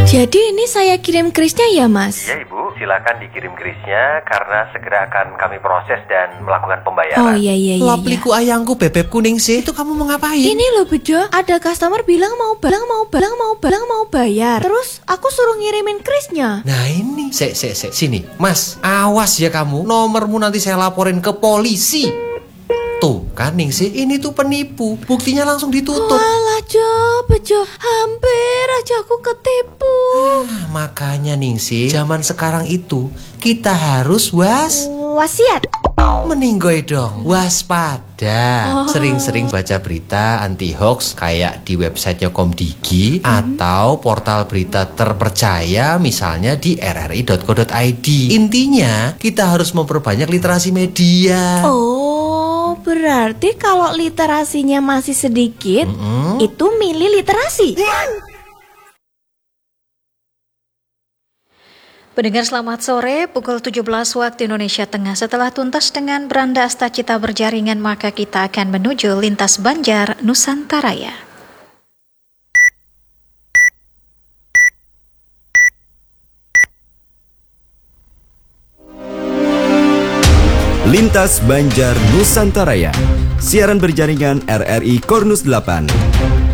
Jadi ini saya kirim krisnya ya, Mas? Iya Ibu, silakan dikirim krisnya karena segera akan kami proses dan melakukan pembayaran. Oh iya. Lapliku ayangku bebek kuning sih. Itu kamu mau ngapain? Ini loh Bejo, ada customer bilang mau bayar. Terus aku suruh ngirimin krisnya. Nah ini, sini. Mas, awas ya kamu. Nomormu nanti saya laporin ke polisi. Tuh kan Ningsih, ini tuh penipu. Buktinya langsung ditutup. Walah Bejo, hampir aja aku ketipu. Makanya Ningsih, zaman sekarang itu kita harus Wasiat. meninggoy dong, waspada. Sering-sering baca berita anti hoax kayak di websitenya Komdigi atau portal berita terpercaya misalnya di rri.co.id. Intinya kita harus memperbanyak literasi media. Oh, berarti kalau literasinya masih sedikit, itu milih literasi. Pendengar selamat sore, pukul 17 waktu Indonesia Tengah. Setelah tuntas dengan Beranda Astacita berjaringan, maka kita akan menuju lintas Banjar, Nusantaraya. Lintas Banjar Nusantaraya. Siaran berjaringan RRI Kornus 8.